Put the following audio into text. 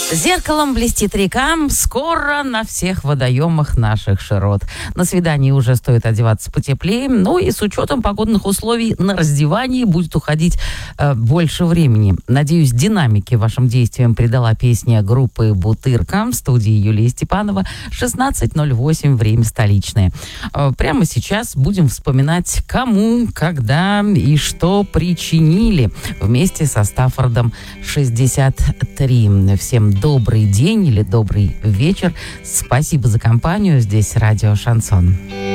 Зеркалом блестит река, скоро на всех водоемах наших широт. На свидании уже стоит одеваться потеплее, ну и с учетом погодных условий на раздевании будет уходить больше времени. Надеюсь, динамики вашим действиям придала песня группы «Бутырка» в студии Юлии Степанова, 16:08, время столичное. Прямо сейчас будем вспоминать, кому, когда и что причинили вместе со Стаффордом 63. Всем добрый день или добрый вечер. Спасибо за компанию. Здесь радио «Шансон».